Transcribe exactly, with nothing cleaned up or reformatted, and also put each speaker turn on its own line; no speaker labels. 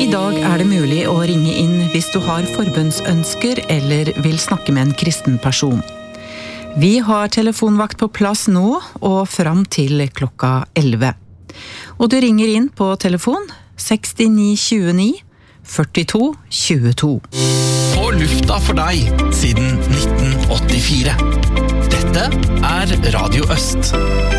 dag er det mulig å ringe inn hvis du har forbønnsønsker eller vil snakke med en kristen person. Vi har telefonvakt på plass nå og fram til klokka elleve. Og du ringer inn på telefon seks ni to ni førtito tjueto.
På lufta for deg siden nitten åttifire. Dette er Radio Øst.